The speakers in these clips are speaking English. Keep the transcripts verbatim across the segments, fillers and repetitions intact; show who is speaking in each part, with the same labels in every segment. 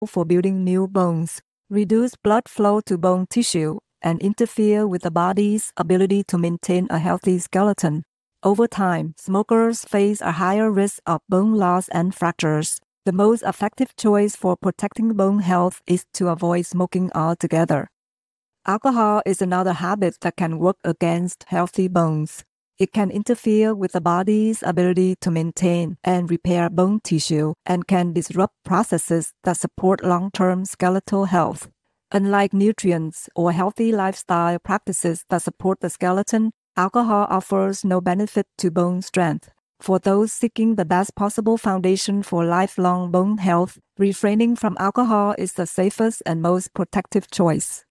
Speaker 1: for building new bones, reduce blood flow to bone tissue, and interfere with the body's ability to maintain a healthy skeleton. Over time, smokers face a higher risk of bone loss and fractures. The most effective choice for protecting bone health is to avoid smoking altogether. Alcohol is another habit that can work against healthy bones. It can interfere with the body's ability to maintain and repair bone tissue and can disrupt processes that support long-term skeletal health. Unlike nutrients or healthy lifestyle practices that support the skeleton, alcohol offers no benefit to bone strength. For those seeking the best possible foundation for lifelong bone health, refraining from alcohol is the safest and most protective choice.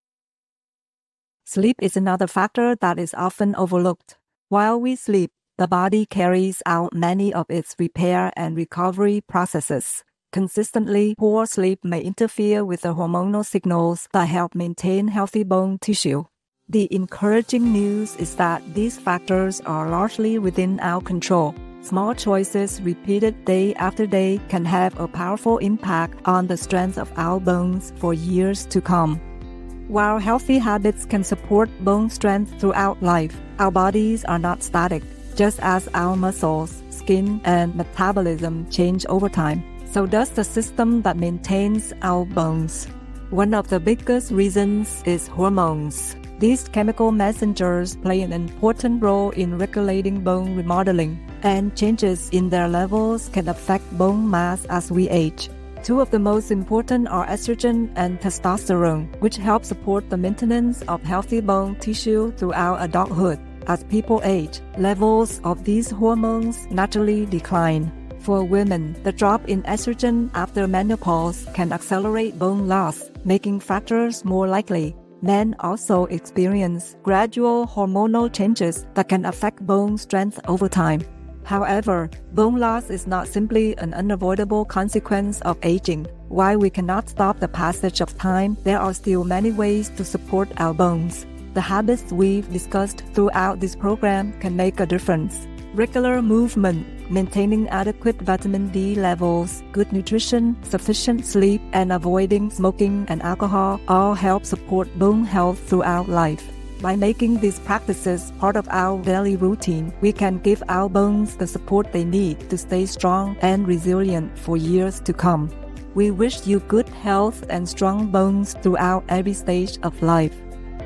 Speaker 1: Sleep is another factor that is often overlooked. While we sleep, the body carries out many of its repair and recovery processes. Consistently poor sleep may interfere with the hormonal signals that help maintain healthy bone tissue. The encouraging news is that these factors are largely within our control. Small choices repeated day after day can have a powerful impact on the strength of our bones for years to come. While healthy habits can support bone strength throughout life, our bodies are not static. Just as our muscles, skin, and metabolism change over time, so does the system that maintains our bones. One of the biggest reasons is hormones. These chemical messengers play an important role in regulating bone remodeling, and changes in their levels can affect bone mass as we age. Two of the most important are estrogen and testosterone, which help support the maintenance of healthy bone tissue throughout adulthood. As people age, levels of these hormones naturally decline. For women, the drop in estrogen after menopause can accelerate bone loss, making fractures more likely. Men also experience gradual hormonal changes that can affect bone strength over time. However, bone loss is not simply an unavoidable consequence of aging. While we cannot stop the passage of time, there are still many ways to support our bones. The habits we've discussed throughout this program can make a difference. Regular movement, maintaining adequate vitamin D levels, good nutrition, sufficient sleep, and avoiding smoking and alcohol all help support bone health throughout life. By making these practices part of our daily routine, we can give our bones the support they need to stay strong and resilient for years to come. We wish you good health and strong bones throughout every stage of life.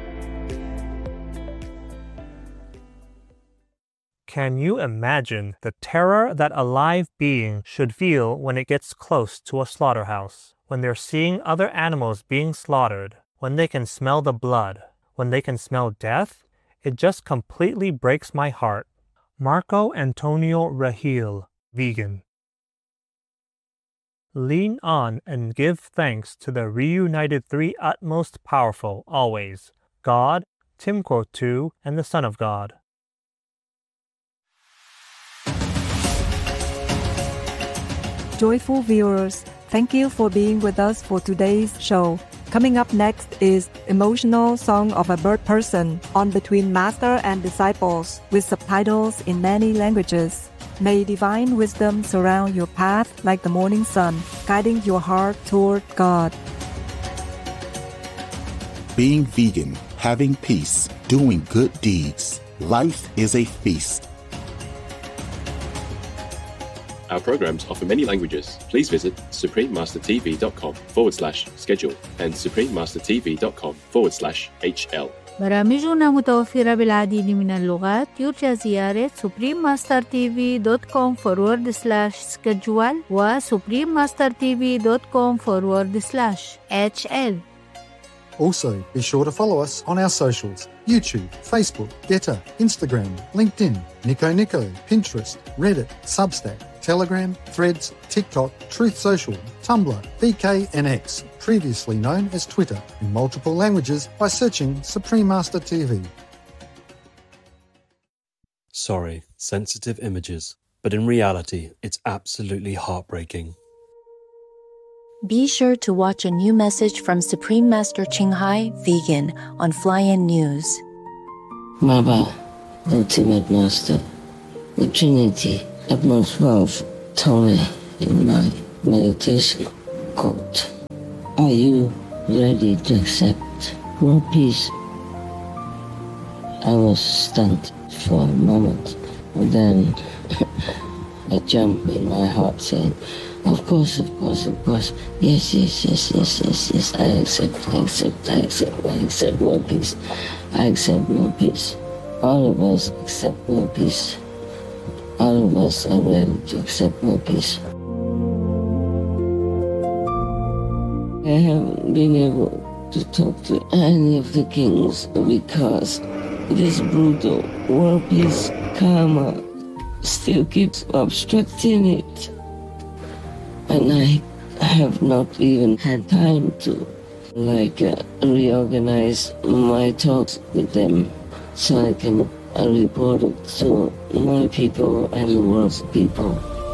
Speaker 2: Can you imagine the terror that a live being should feel when it gets close to a slaughterhouse? When they're seeing other animals being slaughtered, when they can smell the blood, when they can smell death? It just completely breaks my heart. Marco Antonio Rahil, vegan. Lean on and give thanks to the reunited three utmost powerful always, God, Timquotu, and the Son of God.
Speaker 1: Joyful viewers, thank you for being with us for today's show. Coming up next is Emotional Song of a Bird Person on Between Master and Disciples with subtitles in many languages. May divine wisdom surround your path like the morning sun, guiding your heart toward God.
Speaker 3: Being vegan, having peace, doing good deeds. Life is a feast.
Speaker 4: Our programs offer many languages. Please visit suprememastertv.com forward slash schedule and suprememastertv.com forward slash HL.
Speaker 5: برامجنا متوفرة بالعديد من اللغات. يرجى زيارة suprememastertv.com forward slash schedule و suprememastertv.com forward slash HL.
Speaker 6: Also, be sure to follow us on our socials: YouTube, Facebook, Getter, Instagram, LinkedIn, Nico Nico, Pinterest, Reddit, Substack, Telegram, Threads, TikTok, Truth Social, Tumblr, V K, and X, previously known as Twitter, in multiple languages by searching Supreme Master T V.
Speaker 7: Sorry, sensitive images, but in reality, it's absolutely heartbreaking.
Speaker 8: Be sure to watch a new message from Supreme Master Ching Hai, vegan, on Fly-In News.
Speaker 9: Baba, Ultimate Master, the Trinity of most wealth told me in my meditation, quote, Are you ready to accept world peace? I was stunned for a moment, and then a jump in my heart saying, of course, of course, of course, yes, yes, yes, yes, yes, yes, I accept, I accept, I accept, I accept world peace, I accept world peace. All of us accept world peace. All of us are ready to accept world peace. I haven't been able to talk to any of the kings because this brutal world peace karma still keeps obstructing it. And I have not even had time to like uh, reorganize my talks with them so I can uh, report it to my people and the world's people.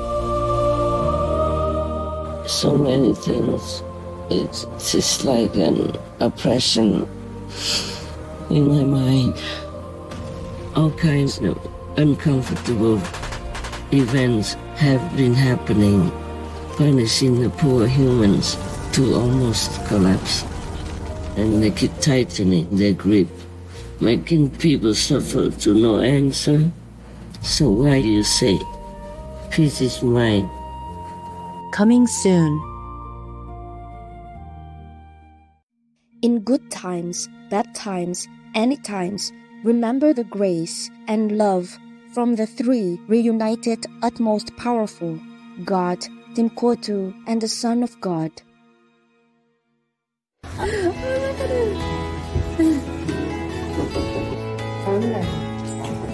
Speaker 9: So many things. It's just like an oppression in my mind. All kinds of uncomfortable events have been happening, punishing the poor humans to almost collapse. And they keep tightening their grip, making people suffer to no answer. So why do you say, peace is mine?
Speaker 8: Coming soon.
Speaker 10: In good times, bad times, any times, remember the grace and love from the three reunited utmost powerful, God, Timkotu, and the Son of God.